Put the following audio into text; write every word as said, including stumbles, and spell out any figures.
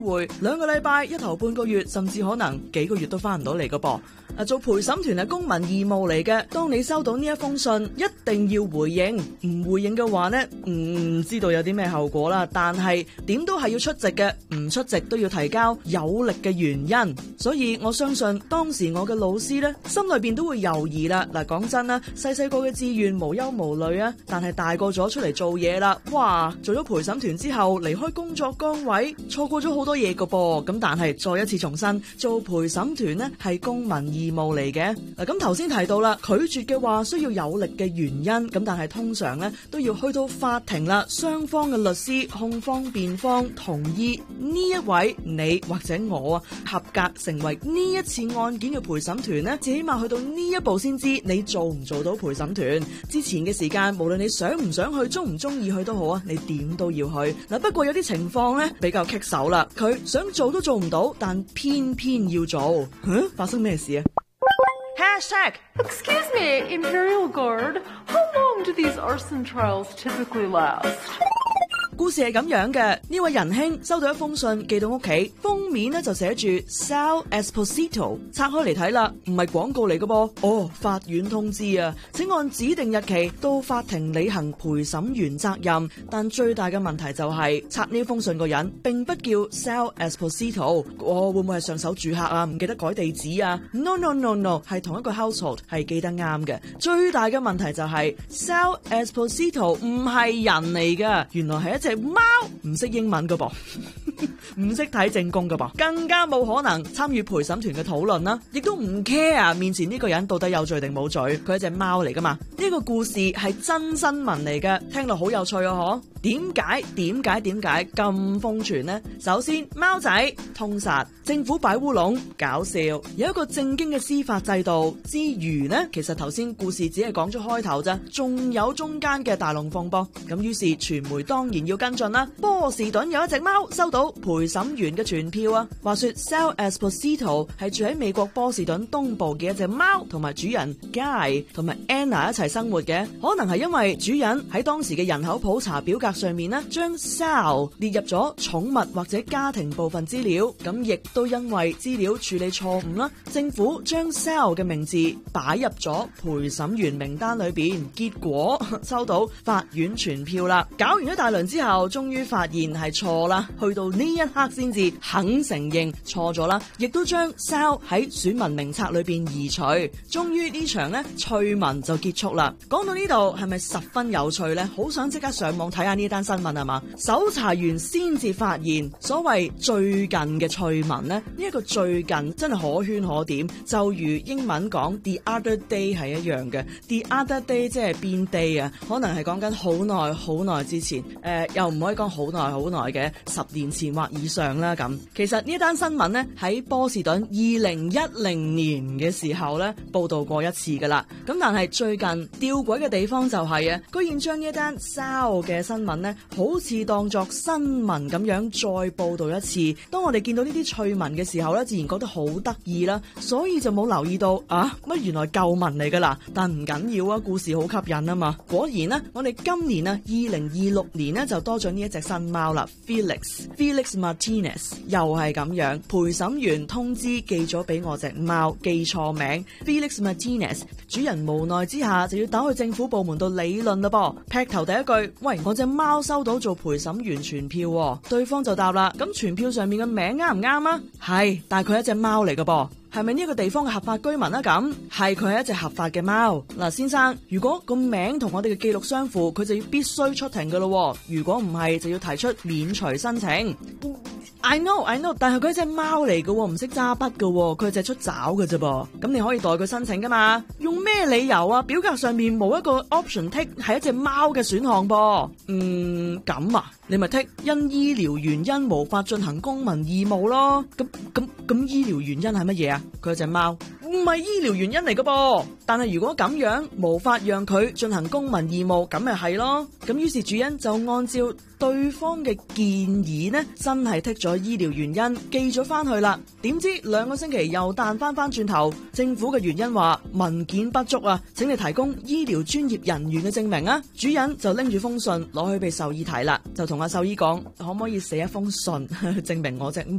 會兩個禮拜、一頭半個月，甚至可能幾個月都翻唔到嚟㗎噃。啊，做陪審團係公民義務嚟嘅，當你收到呢一封信，一定要回應，唔回應嘅話呢，唔知道有啲咩後果啦。但係點都係要出席嘅，唔出席都要提交有力嘅原因。所以我相信當時我嘅老師呢，心裏邊都會猶豫啦。嗱，講真啦，細細個嘅志願無憂無慮啊，但係大個咗出嚟做嘢啦，哇，做咗陪審團之後離開工作崗位，錯過咗好多嘢㗎噃。咁但係再一次重申，做陪審團呢係公民義務嚟嘅。嗱，咁頭先提到啦，拒絕嘅話需要有力嘅原因，咁但係通常呢都要去到法庭啦，雙方嘅律師、控方、辯方同意呢一位你或者我啊合格成為呢一次案件嘅陪審團呢，至起碼去到呢一步先知你做唔做到陪審團。之前嘅時間，無論你想唔想去、中唔中意去都好啊，你點都要去。嗱，不過有啲情況呢比較棘手啦，佢想做都做唔到，但偏偏要做。哼，發生咩事啊？Hashtag Excuse me, Imperial Guard. How long do these arson trials typically last? 故事係咁樣嘅，呢位仁兄收到一封信寄到屋企，封面咧就寫住 Sal Esposito， 拆開嚟睇啦，唔係廣告嚟嘅噃。哦，法院通知啊，請按指定日期到法庭履行陪審員責任。但最大嘅問題就係、是、拆呢封信個人並不叫 Sal Esposito， 我會唔會係上手住客啊？唔記得改地址啊 ？No no no no， 係同一個 household， 係記得啱嘅。最大嘅問題就係、是、Sal Esposito 唔係人嚟㗎，原來係一隻貓，唔識英文㗎噃，唔識睇證供㗎噃，更加冇可能參與陪審團嘅討論啦，亦都唔 care 面前呢個人到底有罪定冇罪，佢係隻貓嚟㗎嘛。呢個故事係真新聞嚟嘅，聽落好有趣啊！嗬，點解點解點解咁瘋傳呢？首先，貓仔通殺，政府擺烏龍，搞笑，有一個正經嘅司法制度之餘呢，其實頭先故事只係講咗開頭咋，仲有中間嘅大龍鳳噃。咁於是傳媒當然要跟進啦。波士頓有一隻貓收到陪審員嘅傳票啊，話說 Sal Esposito 係住喺美國波士頓東部嘅一隻貓，同埋主人 Guy 同埋 Anna 一齊生活嘅。可能係因為主人喺當時嘅人口普查表格上面呢，將 Sal 列入咗寵物或者家庭部分資料，咁亦都因為資料處理錯誤啦，政府將 Sal 嘅名字擺入咗陪審員名單裏邊，結果收到法院傳票啦。搞完一大輪之後，終於發現係錯啦，去到呢一刻先至肯承認錯咗啦，亦都將 Sal 喺選民名冊裏邊移除。終於呢場呢趣聞就結束啦。講到呢度係咪十分有趣呢？好想即刻上網睇下呢單新聞係嘛？搜查完先至發現，所謂最近嘅趣聞呢，呢、這、一個最近真係可圈可點，就如英文講 the other day 係一樣嘅。the other day 即係邊 day 啊？可能係講緊好耐好耐之前，誒、呃、又唔可以講好耐好耐嘅，十年前或以上啦咁。其實呢單新聞呢，喺波士頓二零一零年嘅時候呢報道過一次噶啦。咁但係最近吊詭嘅地方就係、是、啊，居然將呢一單 Sal 嘅新聞呢，好似當作新聞咁樣再報道一次。當我哋見到呢啲趣聞嘅時候呢，自然覺得好得意啦，所以就冇留意到啊乜原來舊聞嚟噶啦。但唔緊要啊，故事好吸引啊嘛。果然呢，我哋今年啊二零二六年呢，就多咗呢一隻新貓啦 Felix Felix Martinez， 又係咁樣，陪審員通知寄咗俾我隻貓，記錯名 Felix Martinez， 主人無奈之下就要打去政府部門度理論啦噃。劈頭第一句，喂，我隻貓收到做陪審員傳票，對方就答啦，咁傳票上面嘅名啱唔啱啊？係，但係佢係一隻貓嚟㗎噃。係咪呢個地方嘅合法居民啊？咁係，佢係一隻合法嘅貓。嗱，先生，如果個名同我哋嘅記錄相符，佢就要必須出庭噶咯。如果唔係，就要提出免除申請。I know, I know， 但係佢係隻貓嚟嘅，唔識揸筆嘅，佢係隻出爪嘅啫噃。咁你可以代佢申請噶嘛？用咩理由啊？表格上面冇一個 option tick 係一隻貓嘅選項噃。嗯，咁啊，你咪剔因醫療原因無法進行公民義務咯。咁咁咁醫療原因係乜嘢啊？佢係隻貓。 唔係醫療原因嚟噶噃。但係如果咁樣無法讓佢進行公民義務，咁咪係咯。咁於是主人就按照對方嘅建議呢，真係剔咗醫療原因，寄咗翻去啦。點知兩個星期又彈翻翻轉頭，政府嘅原因話文件不足啊，請你提供醫療專業人員嘅證明啊。主人就拎住封信攞去俾獸醫睇啦，就同阿獸醫講，可唔可以寫一封信證明我隻